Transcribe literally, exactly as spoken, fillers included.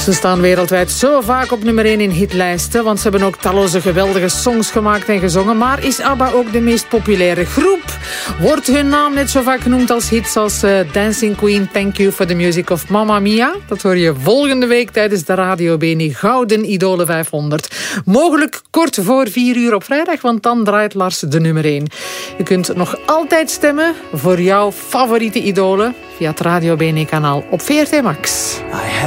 Ze staan wereldwijd zo vaak op nummer één in hitlijsten, want ze hebben ook talloze geweldige songs gemaakt en gezongen. Maar is ABBA ook de meest populaire groep? Wordt hun naam net zo vaak genoemd als hits als uh, Dancing Queen, Thank You for the Music of Mamma Mia? Dat hoor je volgende week tijdens de Radio B N I Gouden Idolen vijfhonderd. Mogelijk kort voor vier uur op vrijdag, want dan draait Lars de nummer één. Je kunt nog altijd stemmen voor jouw favoriete idolen via het Radio B N I kanaal op V R T Max.